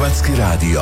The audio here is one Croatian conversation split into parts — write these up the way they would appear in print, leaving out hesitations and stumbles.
Hrvatski radio.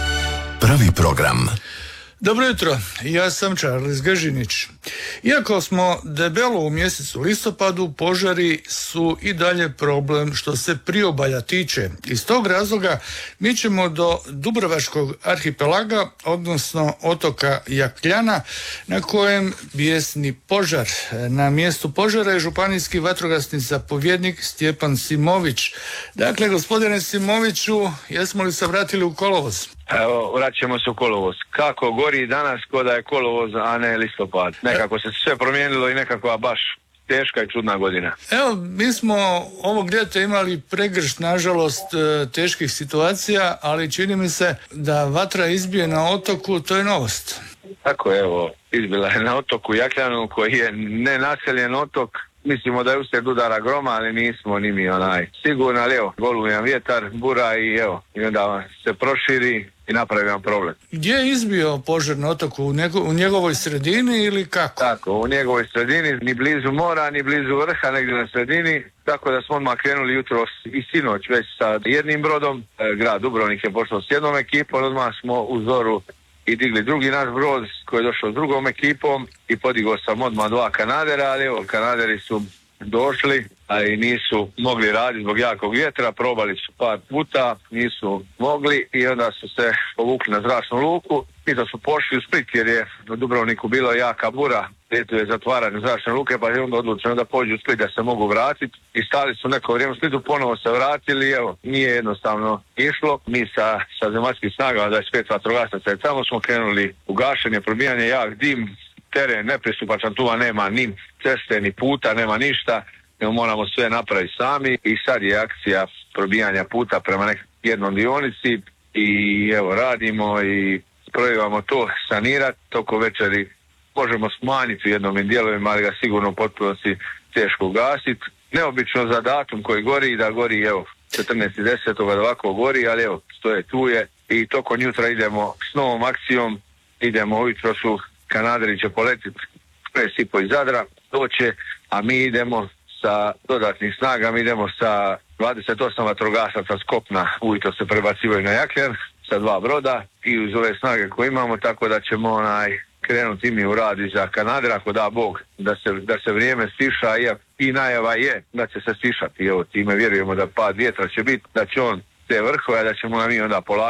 Prvi program. Dobro jutro, ja sam Charles Gažinić. Iako smo debelo u mjesecu listopadu, požari su i dalje problem što se priobalja tiče. Iz tog razloga mi ćemo do Dubrovačkog arhipelaga, odnosno otoka Jakljana, na kojem bijesni požar. Na mjestu požara je županijski vatrogasni zapovjednik Stjepan Simović. Dakle, gospodine Simoviću, jesmo li se vratili u kolovoz? Evo, vraćamo se u kolovoz. Kako gori danas ko da je kolovoz, a ne listopad. Nekako se sve promijenilo i nekakva baš teška i čudna godina. Evo, mi smo ovog ljeta imali pregršt, nažalost, teških situacija, ali čini mi se da vatra izbije na otoku, to je novost. Tako, evo, izbila je na otoku Jakljanu, koji je nenaseljen otok. Mislimo da je uslijed udara groma, ali nismo ni mi sigurno, ali evo, golujan vjetar, bura i onda se proširi i napravi vam problem. Gdje je izbio požar na otoku? U njegovoj sredini ili kako? Tako, u njegovoj sredini, ni blizu mora, ni blizu vrha, negdje na sredini, tako da smo odmah krenuli jutros i sinoć već sa jednim brodom. Grad Dubrovnik je pošao s jednom ekipom, odmah smo u zoru i digli drugi naš brod koji je došao s drugom ekipom i podigao sam odmah 2 kanadera, ali evo, kanaderi su došli, ali nisu mogli raditi zbog jakog vjetra, probali su par puta, nisu mogli i onda su se povukli na zračnu luku i da su pošli u Split jer je u Dubrovniku bila jaka bura, ljeto je zatvaranje zračne luke, pa je onda odlučeno da pođu u Split da se mogu vratiti i stali su neko vrijeme u Splitu, ponovo se vratili, evo, nije jednostavno išlo. Mi sa zemaljskih snaga, 25 vatrogasaca, tamo smo krenuli u gašenje, probijanje, jak dim, teren nepristupačan, tu nema ni ceste, ni puta, nema ništa, moramo sve napraviti sami i sad je akcija probijanja puta prema jednom dionici i evo radimo i probivamo to sanirati, toko večeri možemo smanjiti u jednom dijelovima, ali ga sigurno u potpunosti teško gasiti. Neobično za datum koji gori, da gori evo 14.10. da ovako gori, ali evo stoje tu je i toko jutra idemo s novom akcijom, idemo ujutro su kanaderi će poletiti presipo iz Zadra, doće, a mi idemo sa dodatnih snaga, mi idemo sa 28 vatrogasaca s kopna, ujutro se prebacivaju na Jakljan sa 2 broda i uz ove snage koje imamo, tako da ćemo krenuti mi u rad za kanadera, ako da Bog, da se vrijeme stiša i najava je da će se stišati. Evo, time vjerujemo da pad vjetra će biti, da će on te vrhove, da ćemo mi onda polagati